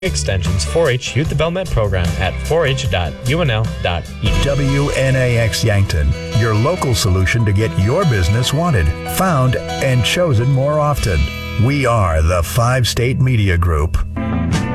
Extension's 4-H Youth Development Program at 4h.unl.edu. WNAX Yankton, your local solution to get your business wanted, found, and chosen more often. We are the 5-State Media Group.